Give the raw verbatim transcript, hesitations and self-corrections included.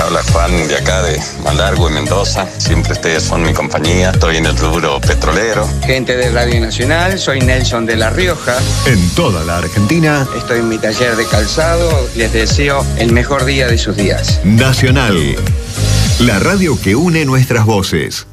habla Juan de acá de Malargüe, Mendoza. Siempre ustedes son mi compañía. Estoy en el rubro petrolero. Gente de Radio Nacional, soy Nelson de La Rioja. En toda la Argentina. Estoy en mi taller de calzado. Les deseo el mejor día de sus días. Nacional, la radio que une nuestras voces.